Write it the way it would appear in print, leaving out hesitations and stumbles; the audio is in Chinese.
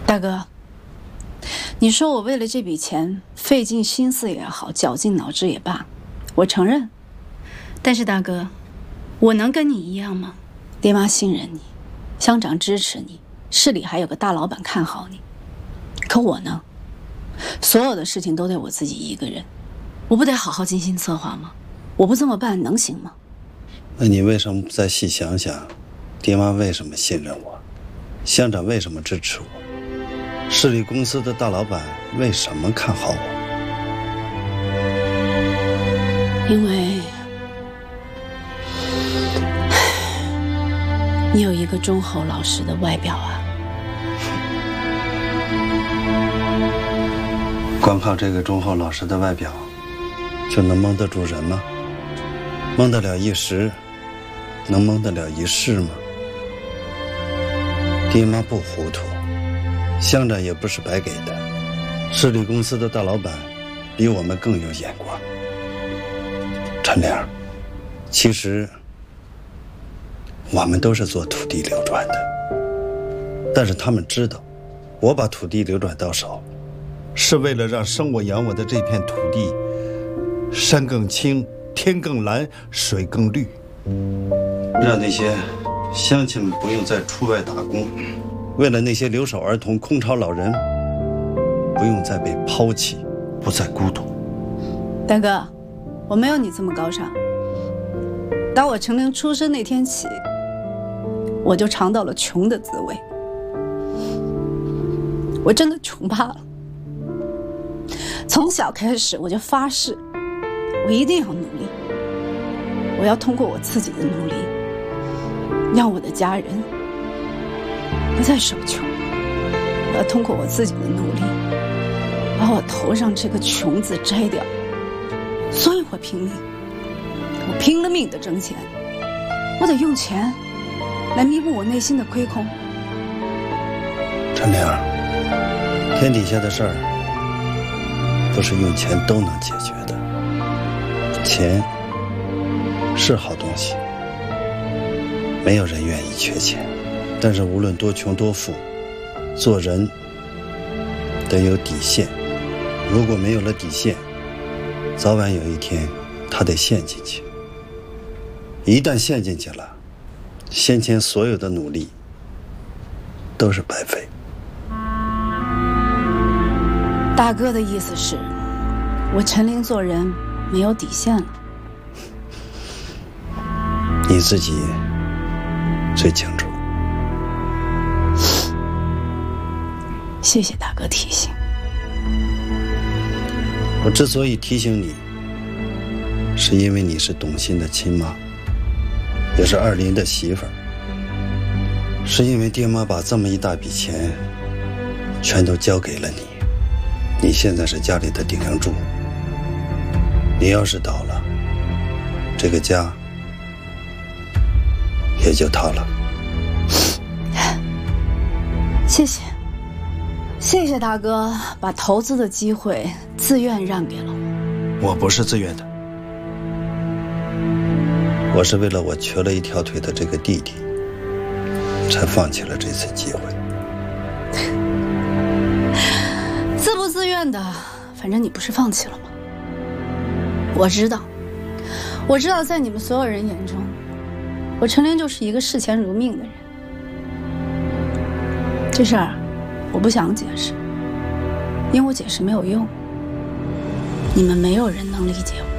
大哥，你说我为了这笔钱费尽心思也好，绞尽脑汁也罢，我承认。但是大哥，我能跟你一样吗？爹妈信任你，乡长支持你，市里还有个大老板看好你。可我呢，所有的事情都得我自己一个人，我不得好好精心策划吗？我不这么办能行吗？ 那你为什么不再细想想，爹妈为什么信任我，乡长为什么支持我，市里公司的大老板为什么看好我？ 因为你有一个忠厚老实的外表啊。 光靠这个忠厚老实的外表，就能蒙得住人吗？蒙得了一时，能蒙得了一世吗？爹妈不糊涂，乡长也不是白给的，市里公司的大老板比我们更有眼光。陈玲，其实我们都是做土地流转的，但是他们知道，我把土地流转到手，是为了让生我养我的这片土地山更青，天更蓝，水更绿，让那些乡亲们不用再出外打工，为了那些留守儿童、空巢老人不用再被抛弃，不再孤独。 大哥，我没有你这么高尚。当我成玲出生那天起，我就尝到了穷的滋味。我真的穷怕了。从小开始我就发誓，我一定要努力。我要通过我自己的努力，让我的家人不再受穷。我要通过我自己的努力，把我头上这个穷字摘掉。所以我拼了命的挣钱，我得用钱来弥补我内心的亏空。 陈玲，天底下的事儿不是用钱都能解决的。钱是好东西，没有人愿意缺钱，但是无论多穷多富，做人得有底线。如果没有了底线，早晚有一天他得陷进去。一旦陷进去了，先前所有的努力都是白费。 大哥的意思是，我陈玲做人没有底线了。 你自己最清楚。 谢谢大哥提醒。 我之所以提醒你，是因为你是董卿的亲妈，也是二林的媳妇儿，是因为爹妈把这么一大笔钱全都交给了你，你现在是家里的顶梁柱。你要是倒了，这个家也就塌了。 谢谢大哥把投资的机会自愿让给了我。 我不是自愿的，我是为了我瘸了一条腿的这个弟弟，才放弃了这次机会。 自不自愿的，反正你不是放弃了吗？我知道在你们所有人眼中，我陈玲就是一个视钱如命的人。这事儿我不想解释，因为我解释没有用，你们没有人能理解我。